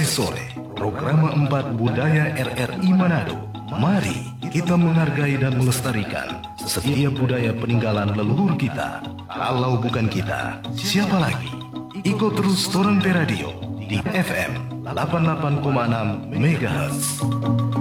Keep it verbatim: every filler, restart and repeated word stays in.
sore, program empat Budaya R R I Manado. Mari kita menghargai dan melestarikan setiap budaya peninggalan leluhur kita. Kalau bukan kita, siapa lagi? Ikut terus Torante Radio di F M delapan puluh delapan koma enam MHz.